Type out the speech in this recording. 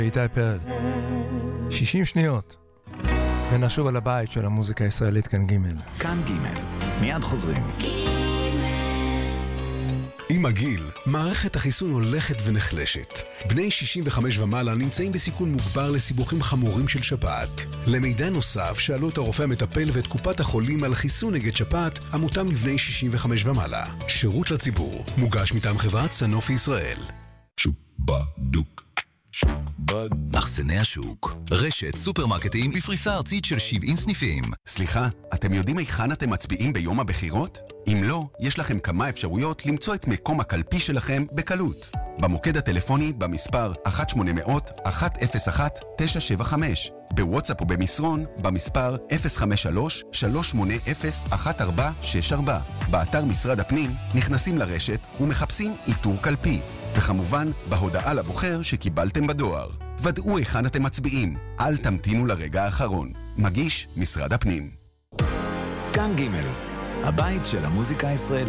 איתי פרל, 60 שניות ונשוב על הבית של המוזיקה הישראלית כאן ג'. כאן ג', מיד חוזרים. עם הגיל, מערכת החיסון הולכת ונחלשת. בני 65 ומעלה נמצאים בסיכון מוגבר לסיבוכים חמורים של שפעת. למידע נוסף, שאלו את הרופא המטפל ואת קופת החולים על חיסון נגד שפעת המותאם לבני 65 ומעלה. שירות לציבור, מוגש מטעם חברת סנופי ישראל. שוק מחסני השוק, רשת סופרמרקטים בפריסה ארצית של 70 סניפים. סליחה, אתם יודעים היכן אתם מצביעים ביום הבחירות? אם לא, יש לכם כמה אפשרויות למצוא את מקום הקלפי שלכם בקלות. במוקד הטלפוני במספר 1-800-101-975, בוואטסאפ ובמסרון במספר 053-380-1464, באתר משרד הפנים נכנסים לרשת ומחפשים איתור קלפי, וכמובן בהודעה לבוחר שקיבלתם בדואר. ודאו היכן אתם מצביעים, אל תמתינו לרגע האחרון. מגיש משרד הפנים. כאן ג', הבית של המוזיקה הישראלית.